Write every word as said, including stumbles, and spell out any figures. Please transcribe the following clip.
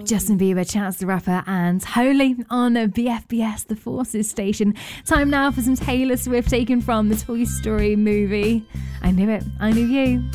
Justin Bieber, Chance the Rapper, and Holy on B F B S, the Forces station. Time now for some Taylor Swift taken from the Toy Story movie. I knew it. I knew you.